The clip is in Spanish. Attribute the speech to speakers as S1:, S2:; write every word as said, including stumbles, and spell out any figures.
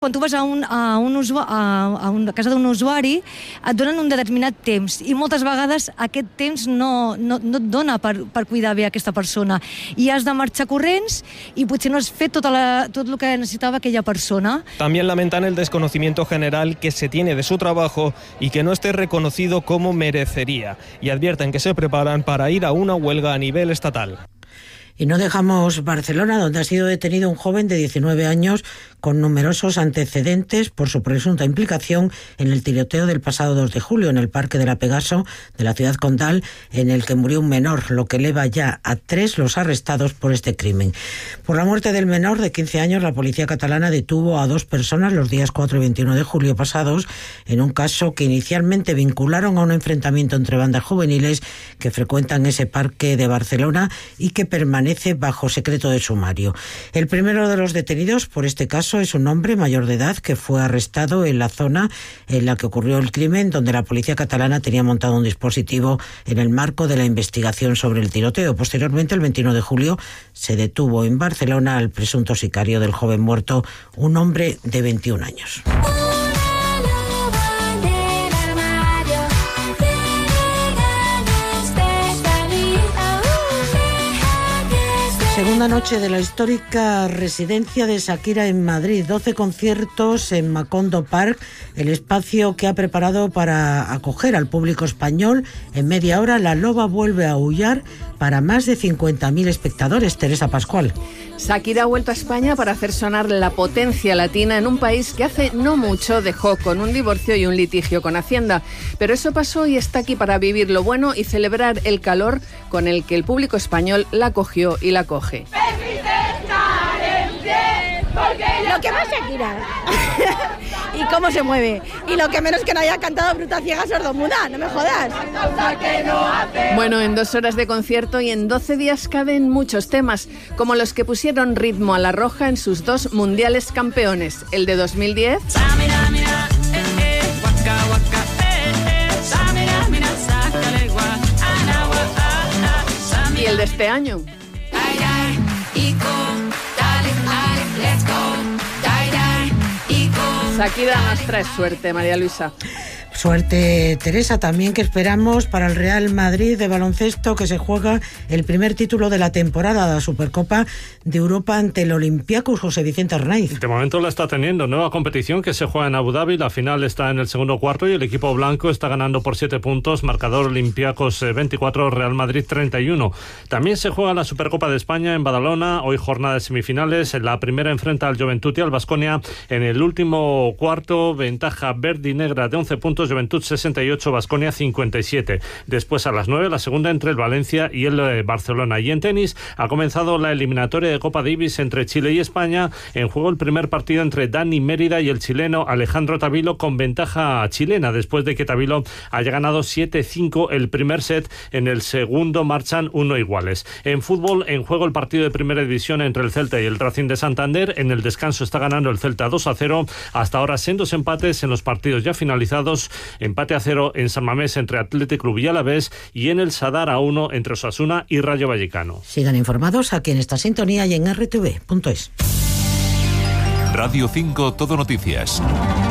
S1: Quan tu vas a, un, a, un usua, a, a una casa d'un usuari, et donen un determinat temps i moltes vegades aquest temps no, no, no et dona per, per cuidar bé aquesta persona i has de marxar corrents i potser no has fet tota la, tot el que necessitava aquella persona.
S2: También lamentan el desconocimiento general que se tiene de su trabajo y que no esté reconocido como merecería, y advierten que se preparan para ir a una huelga a nivel estatal.
S3: Y no dejamos Barcelona, donde ha sido detenido un joven de diecinueve años con numerosos antecedentes por su presunta implicación en el tiroteo del pasado dos de julio en el Parque de la Pegaso de la ciudad condal, en el que murió un menor, lo que eleva ya a tres los arrestados por este crimen. Por la muerte del menor de quince años, la policía catalana detuvo a dos personas los días cuatro y veintiuno de julio pasados en un caso que inicialmente vincularon a un enfrentamiento entre bandas juveniles que frecuentan ese parque de Barcelona y que permanece bajo secreto de sumario. El primero de los detenidos por este caso es un hombre mayor de edad que fue arrestado en la zona en la que ocurrió el crimen, donde la policía catalana tenía montado un dispositivo en el marco de la investigación sobre el tiroteo. Posteriormente, el veintiuno de julio, se detuvo en Barcelona al presunto sicario del joven muerto, un hombre de veintiún años. Segunda noche de la histórica residencia de Shakira en Madrid. doce conciertos en Macondo Park, el espacio que ha preparado para acoger al público español. En media hora, la loba vuelve a aullar para más de cincuenta mil espectadores. Teresa Pascual.
S4: Shakira ha vuelto a España para hacer sonar la potencia latina en un país que hace no mucho dejó con un divorcio y un litigio con Hacienda. Pero eso pasó y está aquí para vivir lo bueno y celebrar el calor con el que el público español la acogió y la acoge.
S5: Lo que más Shakira y cómo se mueve, y lo que menos que no haya cantado Bruta Ciega Sordomuda, no me jodas.
S4: Bueno, en dos horas de concierto y en doce días caben muchos temas, como los que pusieron ritmo a La Roja en sus dos mundiales campeones, el de dos mil diez y el de este año. Shakira nos trae suerte, María Luisa.
S3: Suerte, Teresa, también que esperamos para el Real Madrid de baloncesto, que se juega el primer título de la temporada de la Supercopa de Europa ante el Olympiacos. José Vicente Arnaiz.
S6: De momento la está teniendo, nueva competición que se juega en Abu Dhabi, la final está en el segundo cuarto y el equipo blanco está ganando por siete puntos, marcador Olympiacos veinticuatro, Real Madrid treinta y uno. También se juega la Supercopa de España en Badalona, hoy jornada de semifinales, la primera enfrenta al Joventut y al Baskonia en el último cuarto, ventaja verde y negra de once puntos, Joventut sesenta y ocho, Baskonia cincuenta y siete. Después a las nueve la segunda entre el Valencia y el eh, Barcelona. Y en tenis ha comenzado la eliminatoria de Copa Davis entre Chile y España. En juego el primer partido entre Dani Mérida y el chileno Alejandro Tavilo, con ventaja chilena después de que Tavilo haya ganado siete cinco el primer set. En el segundo marchan uno iguales. En fútbol, en juego el partido de primera división entre el Celta y el Racing de Santander. En el descanso está ganando el Celta dos a cero. Hasta ahora sendos empates en los partidos ya finalizados. Empate a cero en San Mamés entre Athletic Club y Alavés, y en el Sadar a uno entre Osasuna y Rayo Vallecano.
S3: Sigan informados aquí en esta sintonía y en erre te ve punto es.
S7: Radio cinco Todo Noticias.